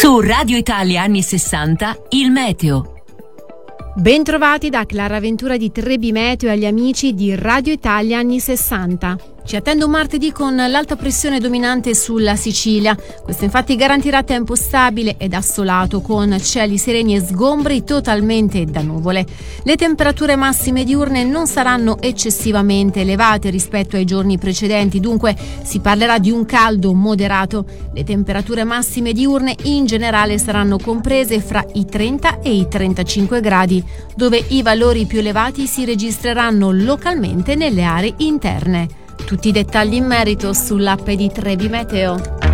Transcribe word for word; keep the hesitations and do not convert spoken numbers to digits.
Su Radio Italia anni sessanta, il meteo. Bentrovati da Clara Ventura di Trebi Meteo e agli amici di Radio Italia anni sessanta. Ci attende un martedì con l'alta pressione dominante sulla Sicilia. Questo infatti garantirà tempo stabile ed assolato con cieli sereni e sgombri totalmente da nuvole. Le temperature massime diurne non saranno eccessivamente elevate rispetto ai giorni precedenti, dunque si parlerà di un caldo moderato. Le temperature massime diurne in generale saranno comprese fra i trenta e i trentacinque gradi, dove i valori più elevati si registreranno localmente nelle aree interne. Tutti i dettagli in merito sull'app di Trebi Meteo.